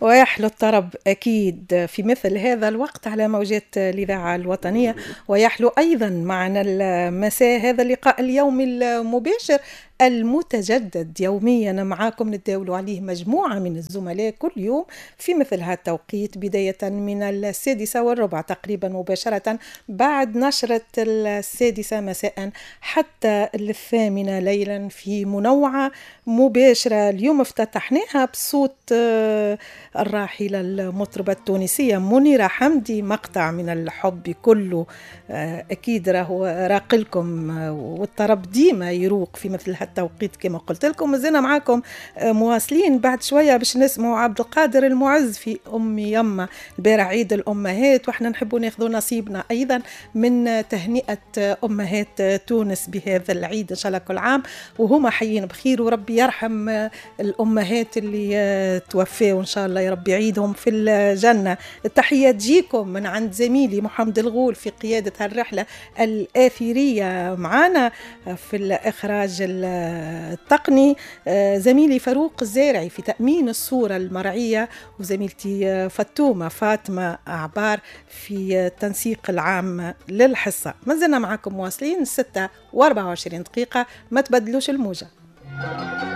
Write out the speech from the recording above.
ويحلو الطرب أكيد في مثل هذا الوقت على موجات الإذاعة الوطنية، ويحلو أيضا معنا المساء هذا اللقاء اليومي المباشر المتجدد يوميا معاكم، نتداولوا عليه مجموعة من الزملاء كل يوم في مثل هذا التوقيت، بداية من 6:15 تقريبا مباشرة بعد نشرة 6 مساء حتى 8 ليلا في منوعة مباشرة. اليوم افتتحناها بصوت الراحلة المطربة التونسية منيرة حمدي، مقطع من الحب كله. أكيد راقلكم، والطرب ديما يروق في مثل هالتوقيت كما قلت لكم. مازلنا معاكم مواصلين، بعد شوية باش نسمعوا عبد القادر المعز في أمي يما، البارح عيد الأمهات وإحنا نحبوا ناخذوا نصيبنا أيضا من تهنئة أمهات تونس بهذا العيد، إن شاء الله كل عام وهما حيين بخير، وربي يرحم الأمهات اللي توفوا إن شاء الله، يا رب يعيدهم في الجنة. التحية تجيكم من عند زميلي محمد الغول في قيادة هالرحلة الآثيرية، معنا في الإخراج التقني زميلي فاروق الزارعي في تأمين الصورة المرئية، وزميلتي فاطمة عبار في التنسيق العام للحصة. ما زلنا معكم مواصلين 6:24، ما تبدلوش الموجة.